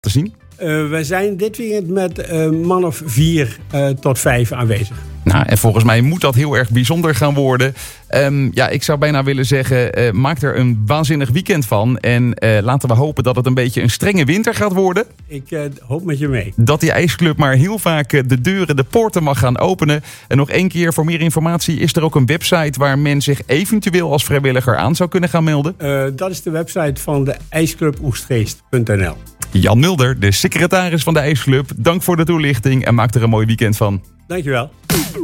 te zien? We zijn dit weekend met man of 4 tot 5 aanwezig. Nou, en volgens mij moet dat heel erg bijzonder gaan worden. Ik zou bijna willen zeggen, maak er een waanzinnig weekend van. En laten we hopen dat het een beetje een strenge winter gaat worden. Ik hoop met je mee. Dat die ijsclub maar heel vaak de deuren, de poorten mag gaan openen. En nog 1 keer, voor meer informatie is er ook een website waar men zich eventueel als vrijwilliger aan zou kunnen gaan melden. Dat is de website van de ijscluboegstgeest.nl. Jan Mulder, de secretaris van de ijsclub. Dank voor de toelichting en maak er een mooi weekend van. Dankjewel.